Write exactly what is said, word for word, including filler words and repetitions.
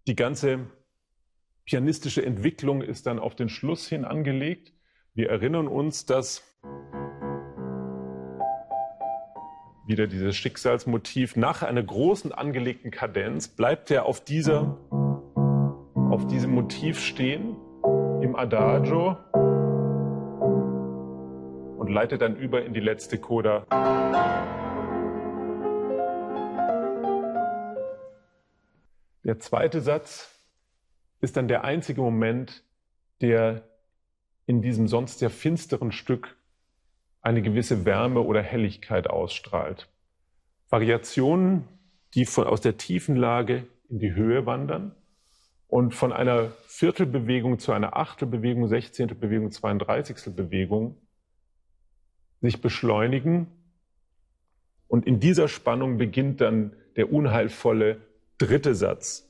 Die ganze pianistische Entwicklung ist dann auf den Schluss hin angelegt. Wir erinnern uns, dass wieder dieses Schicksalsmotiv nach einer großen angelegten Kadenz bleibt er auf dieser, auf diesem Motiv stehen im Adagio und leitet dann über in die letzte Coda. Der zweite Satz ist dann der einzige Moment, der in diesem sonst sehr finsteren Stück eine gewisse Wärme oder Helligkeit ausstrahlt. Variationen, die von, aus der tiefen Lage in die Höhe wandern und von einer Viertelbewegung zu einer Achtelbewegung, Sechzehntel Bewegung, Zweiunddreißigstel Bewegung sich beschleunigen. Und in dieser Spannung beginnt dann der unheilvolle dritte Satz,